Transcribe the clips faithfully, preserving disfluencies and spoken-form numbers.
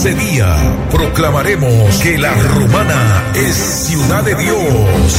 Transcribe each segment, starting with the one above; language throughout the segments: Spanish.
ese día proclamaremos que La Romana es ciudad de Dios.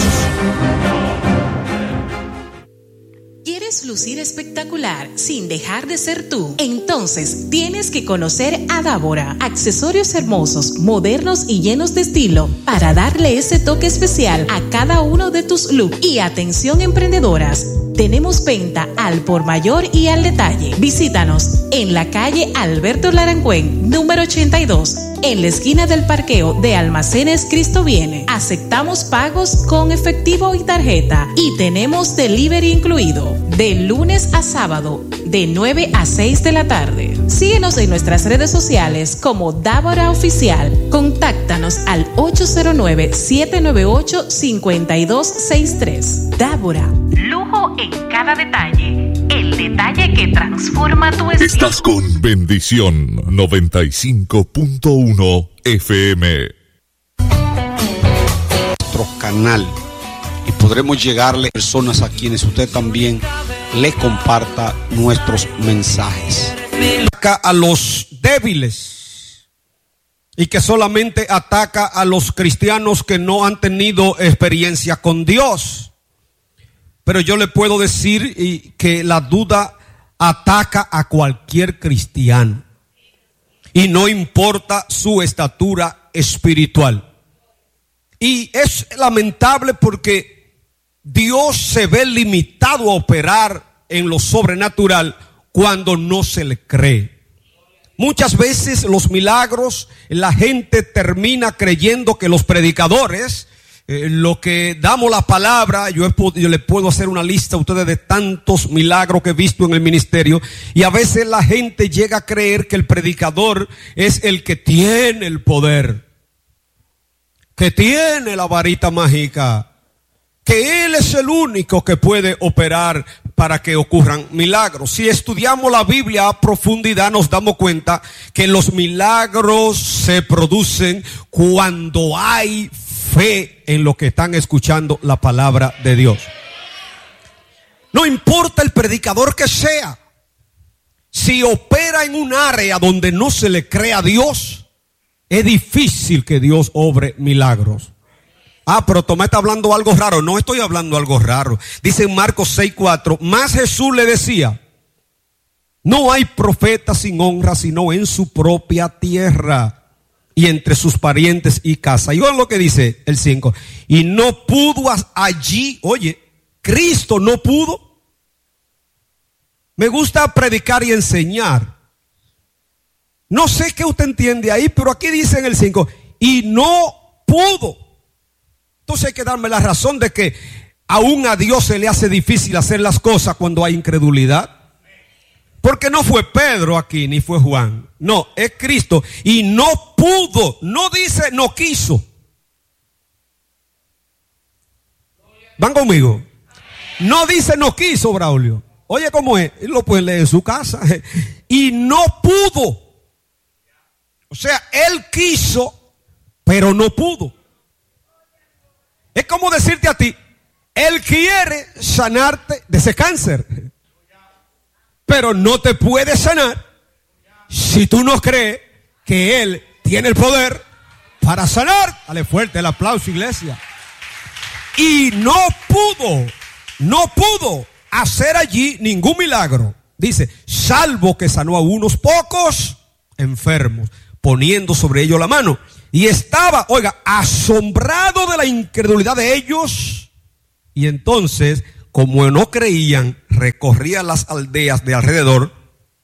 ¿Quieres lucir espectacular sin dejar de ser tú? Entonces tienes que conocer a Dávora. Accesorios hermosos, modernos y llenos de estilo para darle ese toque especial a cada uno de tus looks. Y atención emprendedoras, tenemos venta al por mayor y al detalle. Visítanos en la calle Alberto Larangüen, número ochenta y dos, en la esquina del parqueo de Almacenes Cristo Viene. Aceptamos pagos con efectivo y tarjeta y tenemos delivery incluido de lunes a sábado de nueve a seis de la tarde. Síguenos en nuestras redes sociales como Dávora Oficial. Contáctanos al ocho cero nueve, siete nueve ocho, cinco dos seis tres. Dávora, lujo en cada detalle. El detalle que transforma tu estilo. Estás con Bendición noventa y cinco punto uno F M. Nuestro canal, y podremos llegarle a personas a quienes usted también le comparta nuestros mensajes. Ataca a los débiles y que solamente ataca a los cristianos que no han tenido experiencia con Dios. Pero yo le puedo decir que la duda ataca a cualquier cristiano y no importa su estatura espiritual. Y es lamentable porque Dios se ve limitado a operar en lo sobrenatural cuando no se le cree. Muchas veces los milagros, la gente termina creyendo que los predicadores, eh, lo que damos la palabra, yo, he, yo le puedo hacer una lista a ustedes de tantos milagros que he visto en el ministerio, y a veces la gente llega a creer que el predicador es el que tiene el poder, que tiene la varita mágica, que Él es el único que puede operar para que ocurran milagros. Si estudiamos la Biblia a profundidad, nos damos cuenta que los milagros se producen cuando hay fe en lo que están escuchando la palabra de Dios. No importa el predicador que sea, si opera en un área donde no se le cree a Dios, es difícil que Dios obre milagros. Ah, pero Tomás está hablando algo raro. No estoy hablando algo raro. Dice en Marcos seis cuatro, más Jesús le decía, no hay profeta sin honra sino en su propia tierra y entre sus parientes y casa. Y oigan lo que dice el cinco, y no pudo allí, oye, Cristo no pudo. Me gusta predicar y enseñar. No sé qué usted entiende ahí, pero aquí dice en el cinco, y no pudo. Entonces hay que darme la razón de que aún a Dios se le hace difícil hacer las cosas cuando hay incredulidad. Porque no fue Pedro aquí, ni fue Juan. No, es Cristo. Y no pudo, no dice no quiso. ¿Van conmigo? No dice no quiso, Braulio. Oye, ¿cómo es? Él lo puede leer en su casa. Y no pudo. O sea, él quiso, pero no pudo. Es como decirte a ti, Él quiere sanarte de ese cáncer, pero no te puede sanar si tú no crees que Él tiene el poder para sanar. Dale fuerte el aplauso, iglesia. Y no pudo, no pudo hacer allí ningún milagro. Dice, salvo que sanó a unos pocos enfermos, poniendo sobre ellos la mano. Y estaba, oiga, asombrado de la incredulidad de ellos. Y entonces, como no creían, recorría las aldeas de alrededor,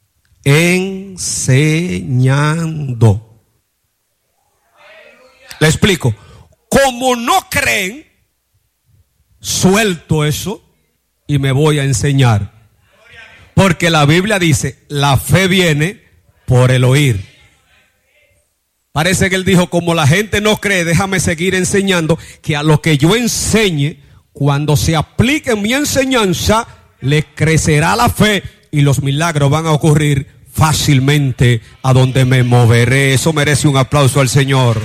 enseñando. Le explico. Como no creen, suelto eso y me voy a enseñar. Porque la Biblia dice, la fe viene por el oír. Parece que él dijo, como la gente no cree, déjame seguir enseñando, que a lo que yo enseñe, cuando se aplique mi enseñanza, le crecerá la fe y los milagros van a ocurrir fácilmente a donde me moveré. Eso merece un aplauso al Señor.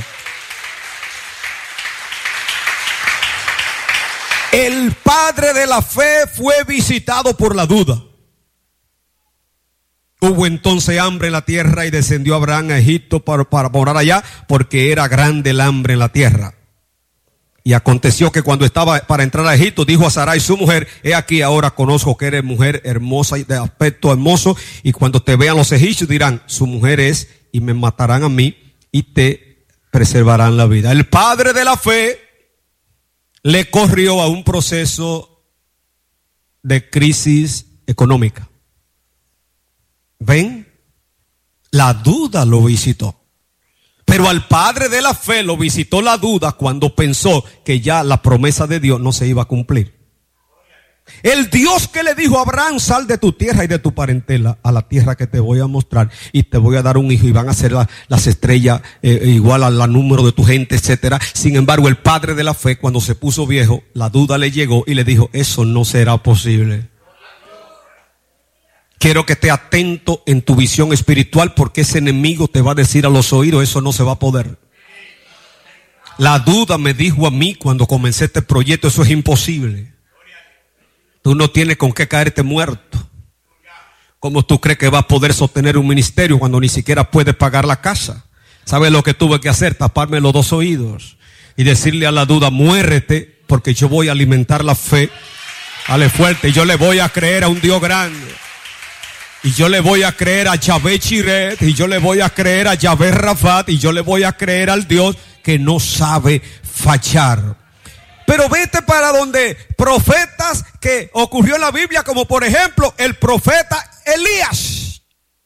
El padre de la fe fue visitado por la duda. Hubo entonces hambre en la tierra y descendió Abraham a Egipto para, para morar allá, porque era grande el hambre en la tierra. Y aconteció que cuando estaba para entrar a Egipto, dijo a Sarai su mujer: he aquí ahora conozco que eres mujer hermosa y de aspecto hermoso, y cuando te vean los egipcios dirán: su mujer es, y me matarán a mí y te preservarán la vida. El padre de la fe le corrió a un proceso de crisis económica. ¿Ven? La duda lo visitó. Pero al padre de la fe lo visitó la duda cuando pensó que ya la promesa de Dios no se iba a cumplir. El Dios que le dijo a Abraham: sal de tu tierra y de tu parentela a la tierra que te voy a mostrar, y te voy a dar un hijo, y van a ser la, las estrellas eh, igual al número de tu gente, etcétera. Sin embargo, el padre de la fe, cuando se puso viejo, la duda le llegó y le dijo: eso no será posible. Quiero que esté atento en tu visión espiritual, porque ese enemigo te va a decir a los oídos: eso no se va a poder. La duda me dijo a mí cuando comencé este proyecto: eso es imposible. Tú no tienes con qué caerte muerto. ¿Cómo tú crees que vas a poder sostener un ministerio cuando ni siquiera puedes pagar la casa? ¿Sabes lo que tuve que hacer? Taparme los dos oídos y decirle a la duda: muérete, porque yo voy a alimentar la fe. Dale fuerte. Yo le voy a creer a un Dios grande. Y yo le voy a creer a Yahvé Chiret, y yo le voy a creer a Yahvé Rafat, y yo le voy a creer al Dios que no sabe fallar. Pero vete para donde profetas que ocurrió en la Biblia, como por ejemplo el profeta Elías.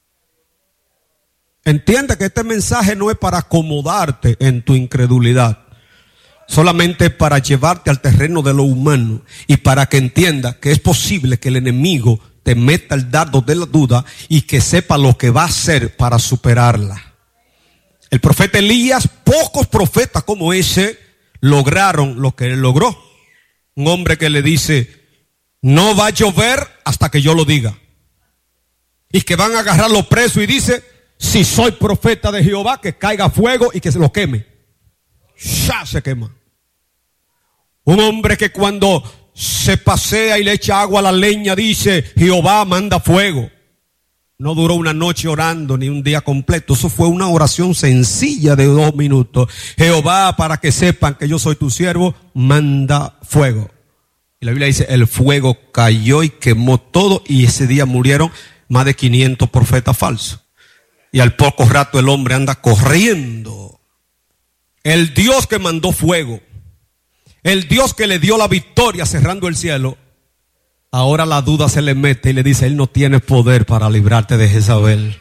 Entiende que este mensaje no es para acomodarte en tu incredulidad, solamente para llevarte al terreno de lo humano, y para que entienda que es posible que el enemigo te meta el dardo de la duda y que sepa lo que va a hacer para superarla. El profeta Elías, pocos profetas como ese lograron lo que él logró. Un hombre que le dice: no va a llover hasta que yo lo diga, y que van a agarrarlo preso, y dice: si soy profeta de Jehová, que caiga fuego y que se lo queme. Ya se quema. Un hombre que cuando se pasea y le echa agua a la leña dice: Jehová manda fuego. No duró una noche orando ni un día completo. Eso fue una oración sencilla de dos minutos. Jehová, para que sepan que yo soy tu siervo, manda fuego. Y la Biblia dice: el fuego cayó y quemó todo, y ese día murieron más de quinientos profetas falsos. Y al poco rato el hombre anda corriendo. El Dios que mandó fuego, el Dios que le dio la victoria cerrando el cielo, ahora la duda se le mete y le dice: él no tiene poder para librarte de Jezabel.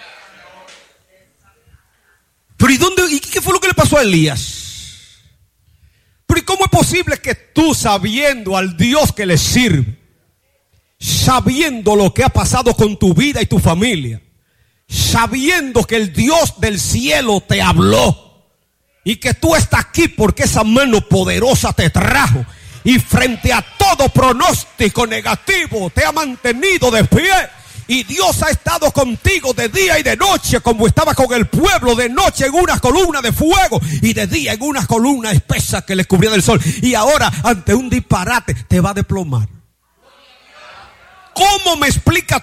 Pero ¿y dónde? ¿Y qué fue lo que le pasó a Elías? Pero ¿y cómo es posible que tú, sabiendo al Dios que le sirve, sabiendo lo que ha pasado con tu vida y tu familia, sabiendo que el Dios del cielo te habló, y que tú estás aquí porque esa mano poderosa te trajo, y frente a todo pronóstico negativo te ha mantenido de pie, y Dios ha estado contigo de día y de noche, como estaba con el pueblo, de noche en una columna de fuego y de día en una columna espesa que le cubría del sol, y ahora ante un disparate te va a desplomar? ¿Cómo me explica